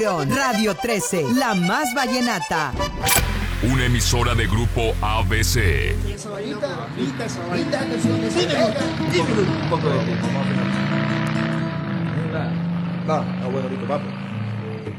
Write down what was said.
Radio 13, la más vallenata. Una emisora de grupo ABC. No, bueno, rico, papo.